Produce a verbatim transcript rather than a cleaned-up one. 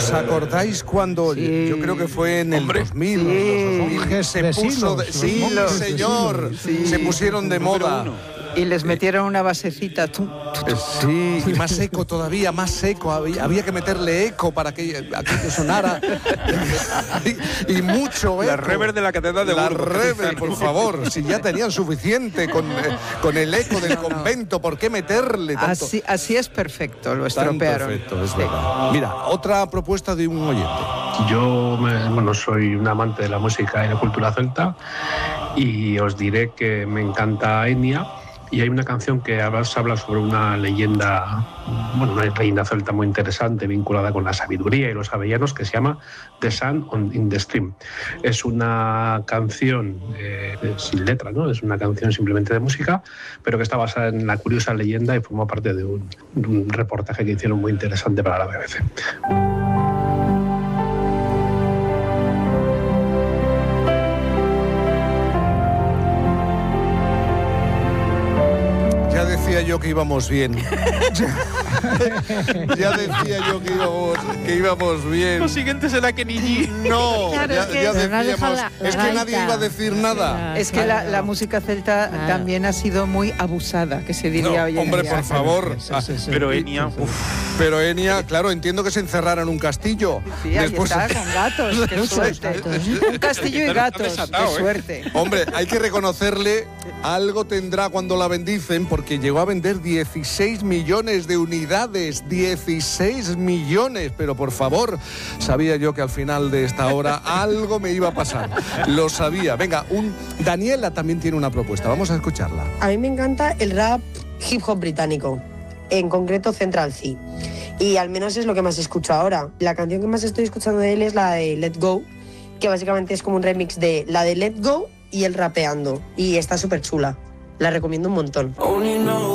¿Os acordáis cuando, sí. yo creo que fue en el Hombre, dos mil, sí. los se puso de, sí, los señor, sí. se pusieron de moda. Y les metieron una basecita. Tú, tú, tú, sí, y más eco todavía, más eco. Había, había que meterle eco para que aquello sonara. y, y mucho eco. La rever de la catedral de La Burgos. rever, por favor. Si ya tenían suficiente con, eh, con el eco del no, convento, ¿por qué meterle tanto? Así, así es perfecto, lo estropearon. Perfecto, es verdad. Mira, otra propuesta de un oyente. Yo, me, bueno, soy un amante de la música y la cultura celta y os diré que me encanta Enya. Y hay una canción que habla sobre una leyenda, bueno, una leyenda celta muy interesante vinculada con la sabiduría y los avellanos que se llama The Sun on, in the Stream. Es una canción eh, sin letra, ¿no? Es una canción simplemente de música, pero que está basada en la curiosa leyenda y forma parte de un, de un reportaje que hicieron muy interesante para la B B C. Ya decía yo que íbamos bien. ya decía yo que íbamos, que íbamos bien. Lo siguiente será que ni... No, claro, ya, es que, ya decíamos, la, la es que nadie iba a decir nada. Es que la, la música celta claro. también ha sido muy abusada, que se diría no, hoy en hombre, día. por favor. Sí, sí, sí. Pero Enya... Pero Enya, claro, entiendo que se encerrara en un castillo. Sí, sí, Después... ahí está, con gatos, qué suerte. Un castillo y gatos, desatado, qué suerte. ¿eh? Hombre, hay que reconocerle, algo tendrá cuando la bendicen, porque llegó a vender dieciséis millones de unidades, dieciséis millones, pero por favor, sabía yo que al final de esta hora algo me iba a pasar, lo sabía. Venga, un Daniela también tiene una propuesta, vamos a escucharla. A mí me encanta el rap hip hop británico, en concreto Central Cee, y al menos es lo que más escucho ahora. La canción que más estoy escuchando de él es la de Let Go, que básicamente es como un remix de la de Let Go y él rapeando, y está súper chula, la recomiendo un montón.